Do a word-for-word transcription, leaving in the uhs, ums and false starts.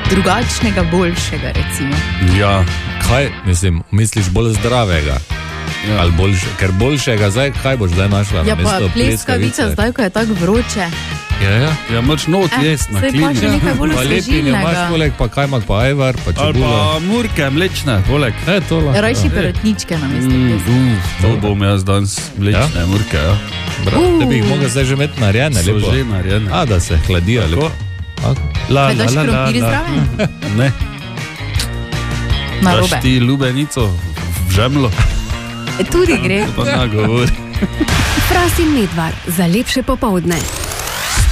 drugačnega, boljšega, recimo. Ja. Kaj, mislim, misliš bolj zdravega? Ja. Ali boljše, ker boljšega, zdaj, kaj boš zdaj našla? Ja, pa pleskavica, zdaj, ko je tako vroče. Ja, ja. Ja, moč not Eh, jest na saj klin. pa še nekaj bolj Pa lepinje osvežilnega. imaš poleg, pa kajmak, pa ajvar, pa Ali čebula. pa murke, mlečne, poleg. E, to lahko. Rajši ja. perutničke namesto Mm, pleska. uf, to bom jaz danes mlečne ja? murke, ja. Bra, te bi jih mogel zdaj že imeti narejene, So lepo. že narejene. A, da se hladijo, Tako. lepo. A, La, Kaj daš krompir zraven? Ne, Narobe. daš ti lubenico v žemlo, E, tudi gre. pa na govori. Fras in Medvard za lepše popoldne.